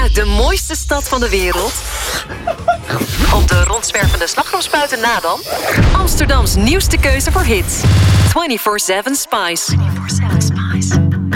uit de mooiste stad van de wereld? Op de rondzwervende slagroomspuiten na dan? Amsterdams nieuwste keuze voor hits. 24/7 Spice. 24/7 Spice.